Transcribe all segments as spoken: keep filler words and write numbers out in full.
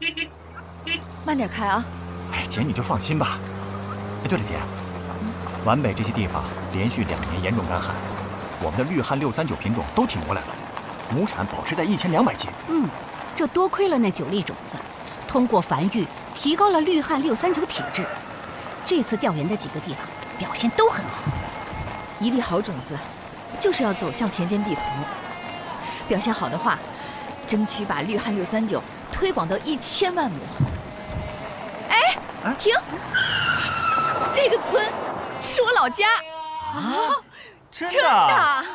慢点开啊！ 哎，姐你就放心吧。哎，对了，姐，皖北这些地方连续两年严重干旱，我们的绿汉六三九品种都挺过来了，亩产保持在一千两百斤。 嗯，这多亏了那九粒种子，通过繁育提高了绿汉六三九的品质。这次调研的几个地方表现都很好。 一粒好种子，就是要走向田间地头。表现好的话，争取把绿汉六三九推广到一千万亩。哎， 啊、 停！这个村是我老家啊！真的？ 真的。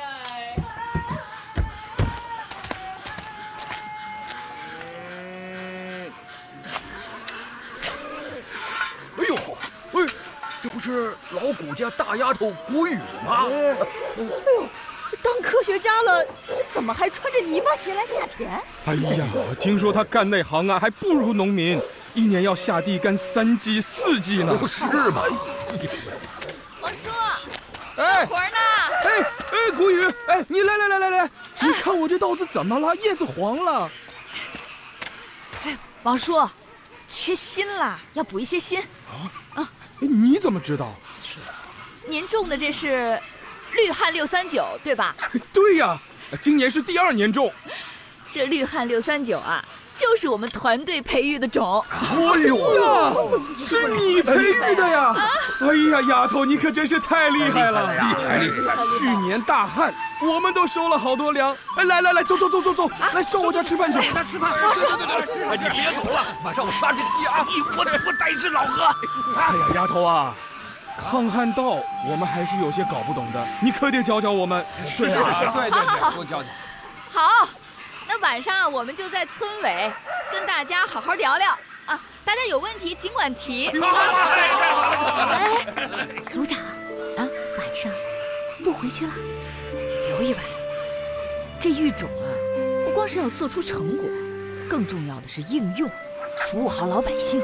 哎呦好，哎，这不是老谷家大丫头谷雨吗？ 哎呦，当科学家了，怎么还穿着泥巴鞋来下田？ 哎呀，听说他干那行啊，还不如农民，一年要下地干三季四季呢。 是吗？ 王叔， 哎， 活呢？ 哎哎，谷雨，哎，你来来来来来，你看我这稻子怎么了？叶子黄了。 哎，王叔，缺锌了，要补一些锌。 啊啊！你怎么知道？ 您种的这是绿汉六三九，对吧？ 对呀，今年是第二年种。 这绿汉六三九啊，就是我们团队培育的种。 哎呦呀，是你培育的呀！哎呀，丫头，你可真是太厉害了！ 厉害厉害！ 去年大旱，我们都收了好多粮。哎，来来来，走走走走走，来上我家吃饭去。 来吃饭。王叔，哎，你别走了，晚上我抓只鸡啊，我我带一只老鹅。 哎呀，丫头啊，抗旱稻我们还是有些搞不懂的，你可得教教我们。 是是是，对对对，多教教。 好，那晚上我们就在村委跟大家好好聊聊啊，大家有问题尽管提。 哎，组长啊，晚上不回去了？ 留一晚。这育种啊，不光是要做出成果，更重要的是应用，服务好老百姓。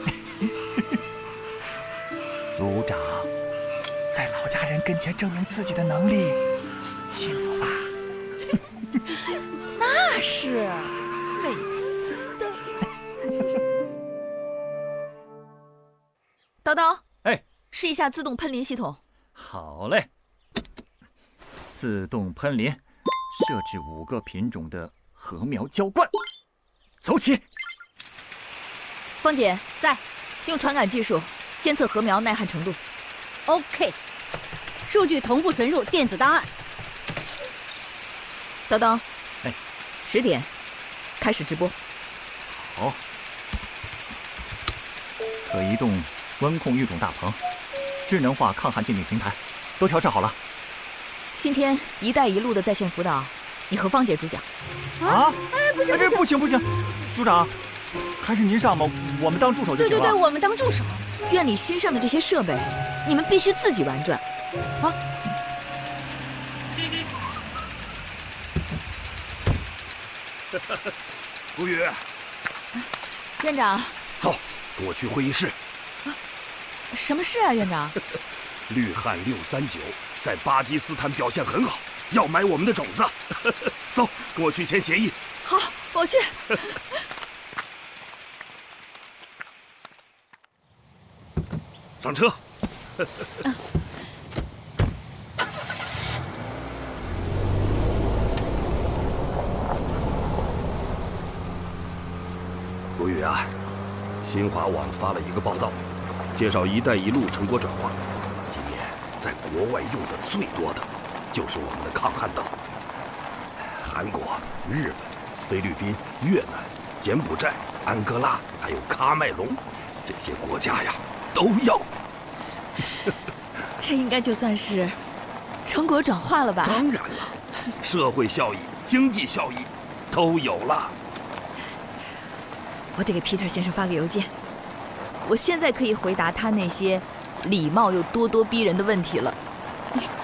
组长，在老家人跟前证明自己的能力，幸福吧？ 那是，美滋滋的。叨叨， 哎， 试一下自动喷淋系统。 好嘞。自动喷淋，设置五个品种的禾苗浇灌，走起。 芳姐在，用传感技术监测禾苗耐旱程度。 OK， 数据同步存入电子档案。 叨叨， 哎， 十点开始直播。 好，可移动温控育种大棚，智能化抗旱鉴定平台，都调试好了。 今天“一带一路”的在线辅导，你和芳姐主讲。 啊？ 哎，不行， 这不行不行，组长，还是您上吧，我们当助手就行了。 对对对，我们当助手。院里新上的这些设备，你们必须自己玩转，啊！ 谷雨， 院长， 走，跟我去会议室。 啊，什么事啊，院长？ 绿汉六三九在巴基斯坦表现很好，要买我们的种子。走，跟我去签协议。 好，我去。 上车。谷雨啊，新华网发了一个报道，介绍“一带一路”成果转化。今年在国外用的最多的，就是我们的抗旱稻。韩国、日本、菲律宾、越南、柬埔寨、安哥拉，还有喀麦隆，这些国家呀，都要。 这应该就算是成果转化了吧？ 当然了，社会效益、经济效益都有了。 我得给 Peter 先生发个邮件，我现在可以回答他那些礼貌又咄咄逼人的问题了。